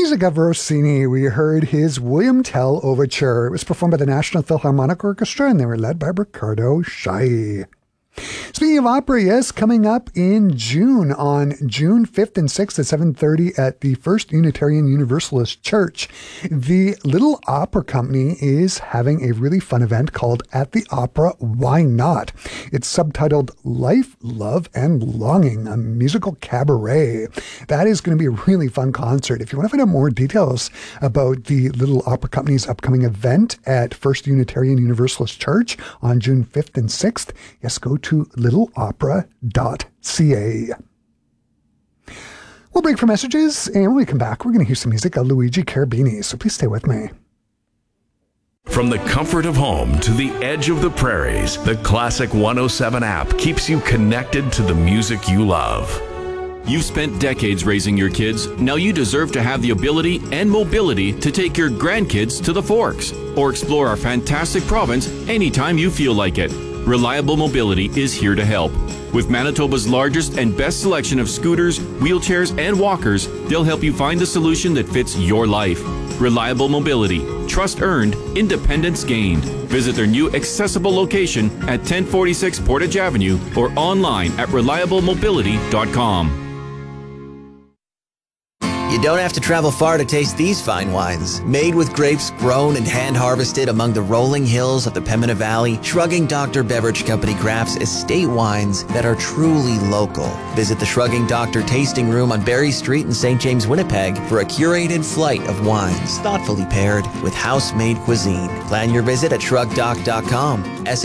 music of Rossini, we heard his William Tell Overture. It was performed by the National Philharmonic Orchestra, and they were led by Riccardo Schai. Speaking of opera, yes, coming up in June, on June 5th and 6th at 7:30 at the First Unitarian Universalist Church, the Little Opera Company is having a really fun event called At the Opera, Why Not? It's subtitled Life, Love, and Longing, a musical cabaret. That is going to be a really fun concert. If you want to find out more details about the Little Opera Company's upcoming event at First Unitarian Universalist Church on June 5th and 6th, yes, go to littleopera.ca. We'll break for messages, and when we come back, we're going to hear some music of Luigi Cherubini, so please stay with me. From the comfort of home to the edge of the prairies, the Classic 107 app keeps you connected to the music you love. You've spent decades raising your kids. Now you deserve to have the ability and mobility to take your grandkids to the Forks or explore our fantastic province anytime you feel like it. Reliable Mobility is here to help. With Manitoba's largest and best selection of scooters, wheelchairs, and walkers, they'll help you find the solution that fits your life. Reliable Mobility. Trust earned, independence gained. Visit their new accessible location at 1046 Portage Avenue or online at reliablemobility.com. You don't have to travel far to taste these fine wines. Made with grapes grown and hand-harvested among the rolling hills of the Pembina Valley, Shrugging Doctor Beverage Company crafts estate wines that are truly local. Visit the Shrugging Doctor Tasting Room on Barrie Street in St. James, Winnipeg for a curated flight of wines, thoughtfully paired with house-made cuisine. Plan your visit at shrugdoc.com,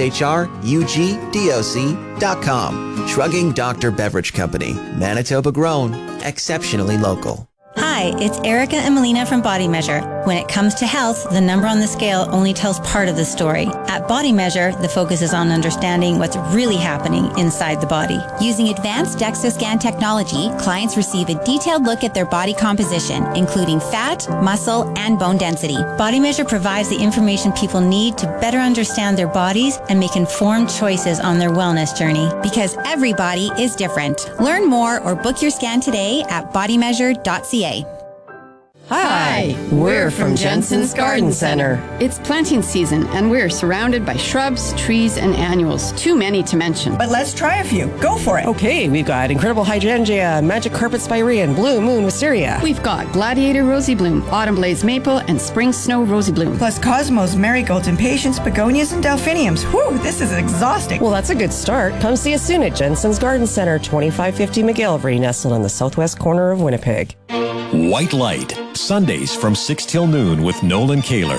SHRUGDOC.com. Shrugging Doctor Beverage Company, Manitoba grown, exceptionally local. Hi, it's Erica and Melina from Body Measure. When it comes to health, the number on the scale only tells part of the story. At Body Measure, the focus is on understanding what's really happening inside the body. Using advanced DEXA scan technology, clients receive a detailed look at their body composition, including fat, muscle, and bone density. Body Measure provides the information people need to better understand their bodies and make informed choices on their wellness journey, because every body is different. Learn more or book your scan today at bodymeasure.ca. Hi, we're from Jensen's Garden Center. It's planting season, and we're surrounded by shrubs, trees, and annuals. Too many to mention. But let's try a few. Go for it. Okay, we've got Incredible Hydrangea, Magic Carpet Spirea, and Blue Moon Wisteria. We've got Gladiator Rosy Bloom, Autumn Blaze Maple, and Spring Snow Rosy Bloom. Plus Cosmos, Marigolds, Impatiens, Begonias, and Delphiniums. Whew, this is exhausting. Well, that's a good start. Come see us soon at Jensen's Garden Center, 2550 McGillivray, nestled on the southwest corner of Winnipeg. White Light, Sundays from 6 till noon with Nolan Kaler.